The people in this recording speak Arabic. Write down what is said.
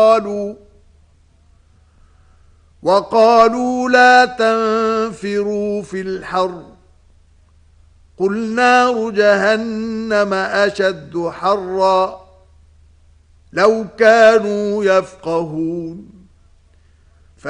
وقالوا لا تنفروا في الحر قل نار جهنم أشد حرا لو كانوا يفقهون